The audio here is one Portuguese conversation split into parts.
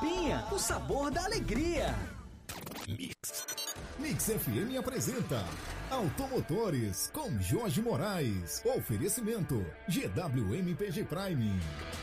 Chapinha, o sabor da alegria. Mix FM apresenta Automotores com Jorge Moraes. Oferecimento GWM-PG Prime.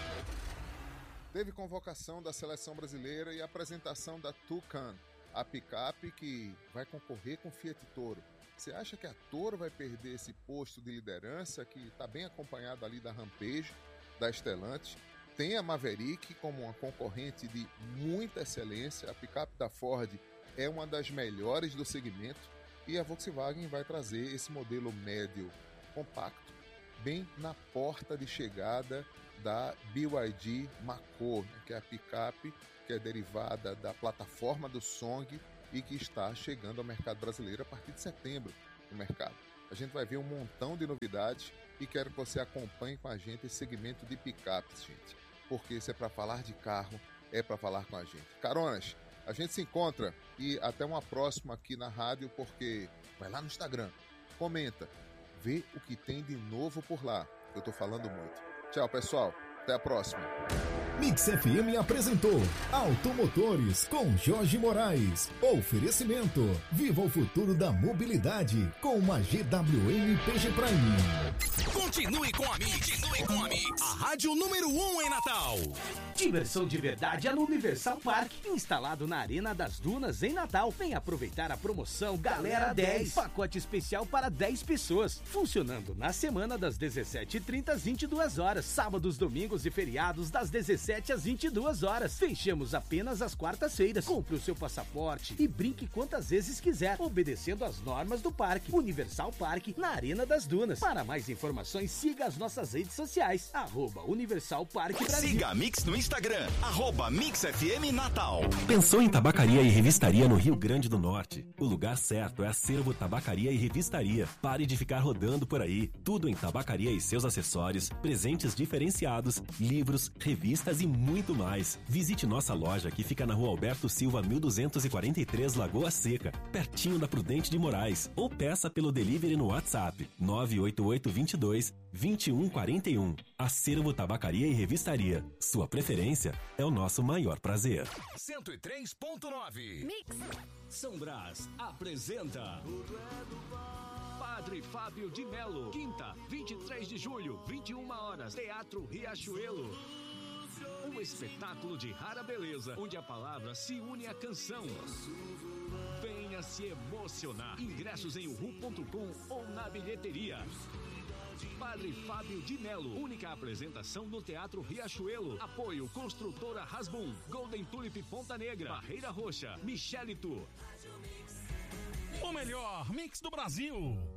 Teve convocação da seleção brasileira e apresentação da Tucano, a picape que vai concorrer com Fiat Toro. Você acha que a Toro vai perder esse posto de liderança que está bem acompanhado ali da Rampage, da Stellantis? Tem a Maverick como uma concorrente de muita excelência. A picape da Ford é uma das melhores do segmento e a Volkswagen vai trazer esse modelo médio compacto bem na porta de chegada da BYD Mako, que é a picape que é derivada da plataforma do Song e que está chegando ao mercado brasileiro a partir de setembro no mercado. A gente vai ver um montão de novidades e quero que você acompanhe com a gente esse segmento de picapes, gente, porque se é para falar de carro, é para falar com a gente. Caronas, a gente se encontra e até uma próxima aqui na rádio, porque vai lá no Instagram, comenta, vê o que tem de novo por lá. Eu tô falando muito. Tchau, pessoal. Até a próxima. Mix FM apresentou Automotores com Jorge Moraes. Oferecimento. Viva o futuro da mobilidade com uma GWM-PG Prime. Continue com a Mix. A rádio número 1 em Natal. Diversão de verdade é no Universal Park, instalado na Arena das Dunas em Natal. Vem aproveitar a promoção Galera 10, pacote especial para 10 pessoas, funcionando na semana das 17h30 às 22 horas, sábados, domingos e feriados das 17 às 22 horas. Fechamos apenas às quartas-feiras. Compre o seu passaporte e brinque quantas vezes quiser, obedecendo às normas do parque. Universal Park, na Arena das Dunas. Para mais informações, siga as nossas redes sociais, @Universal Park Brasil. Siga a Mix no Instagram, @MixFM Natal. Pensou em tabacaria e revistaria no Rio Grande do Norte? O lugar certo é Acervo Tabacaria e Revistaria. Pare de ficar rodando por aí. Tudo em tabacaria e seus acessórios, presentes diferenciados, livros, revistas e muito mais. Visite nossa loja que fica na Rua Alberto Silva, 1243, Lagoa Seca, pertinho da Prudente de Moraes. Ou peça pelo delivery no WhatsApp 98822-2141. Acervo Tabacaria e Revistaria. Sua preferência é o nosso maior prazer. 103.9 Mix. São Brás apresenta Padre Fábio de Melo. Quinta, 23 de julho, 21 horas, Teatro Riachuelo. Um espetáculo de rara beleza, onde a palavra se une à canção. Venha se emocionar. Ingressos em uhu.com ou na bilheteria. Padre Fábio de Melo, única apresentação no Teatro Riachuelo. Apoio Construtora Rasbum, Golden Tulip Ponta Negra, Barreira Roxa, Michelito. O melhor mix do Brasil.